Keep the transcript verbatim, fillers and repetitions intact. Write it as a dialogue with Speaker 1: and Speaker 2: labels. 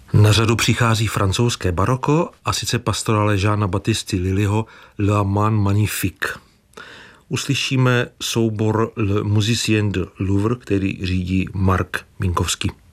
Speaker 1: Na řadu přichází francouzské baroko, a sice pastorale Jeana Baptisty Lillyho Le Man Magnifique. Uslyšíme soubor Le Musicien de Louvre, který řídí Mark Minkovský.